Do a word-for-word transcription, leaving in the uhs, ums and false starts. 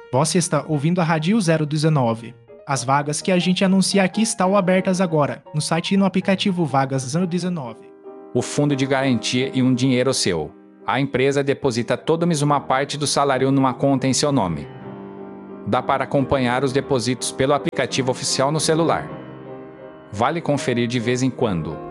Você está ouvindo a Rádio zero dezenove. As vagas que a gente anuncia aqui estão abertas agora, no site e no aplicativo Vagas zero dezenove. O fundo de garantia e um dinheiro seu. A empresa deposita todo mês uma parte do salário numa conta em seu nome. Dá para acompanhar os depósitos pelo aplicativo oficial no celular. Vale conferir de vez em quando.